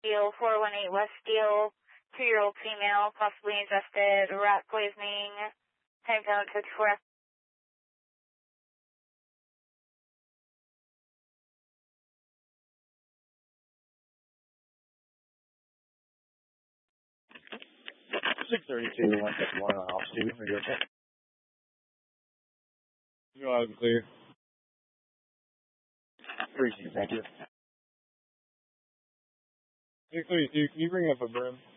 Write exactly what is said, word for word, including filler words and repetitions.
Steel, four one eight West Steel, two-year-old female, possibly ingested, rat poisoning, time down fifty-four. six thirty-two, one fifty-one on altitude. Are you okay? You're out of the clear. Appreciate it. Thank you. six thirty-two, can you bring up a brim?